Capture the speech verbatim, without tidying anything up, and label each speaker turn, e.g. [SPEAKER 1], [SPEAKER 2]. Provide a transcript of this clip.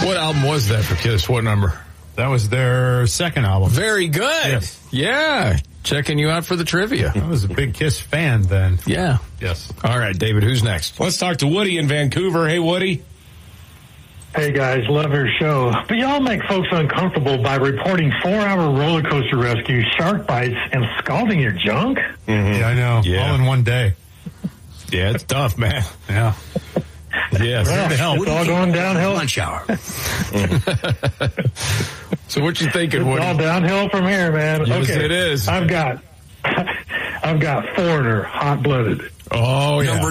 [SPEAKER 1] What album was that for Kiss? What number?
[SPEAKER 2] That was their second album.
[SPEAKER 1] Very good.
[SPEAKER 2] Yes.
[SPEAKER 1] Yeah. Checking you out for the trivia.
[SPEAKER 2] I was a big Kiss fan then.
[SPEAKER 1] Yeah.
[SPEAKER 2] Yes.
[SPEAKER 1] All right, David, who's next?
[SPEAKER 3] Let's talk to Woody in Vancouver. Hey, Woody.
[SPEAKER 4] Hey guys, love your show. But y'all make folks uncomfortable by reporting four-hour roller coaster rescues, shark bites, and scalding your junk.
[SPEAKER 2] Mm-hmm. Yeah, I know.
[SPEAKER 1] Yeah.
[SPEAKER 2] All in one day.
[SPEAKER 1] Yeah, it's tough, man.
[SPEAKER 2] Yeah.
[SPEAKER 1] Yes.
[SPEAKER 4] Yeah, it's all going downhill.
[SPEAKER 5] Lunch hour.
[SPEAKER 1] So what you thinking,
[SPEAKER 4] It's
[SPEAKER 1] Woody?
[SPEAKER 4] all downhill from here, man.
[SPEAKER 1] Yes,
[SPEAKER 4] okay.
[SPEAKER 1] it is.
[SPEAKER 4] I've got, I've got Foreigner, Hot Blooded.
[SPEAKER 1] Oh, yeah.
[SPEAKER 5] Number